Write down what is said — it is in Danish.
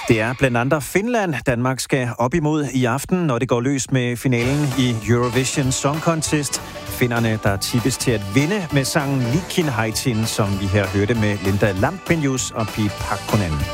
Det er blandt andre Finland, Danmark skal op imod i aften, når det går løs med finalen i Eurovision Song Contest. Finderne, der tippes til at vinde med sangen Liikin Haitin, som vi her hørte med Linda Lampenius og Pete Pakkonen.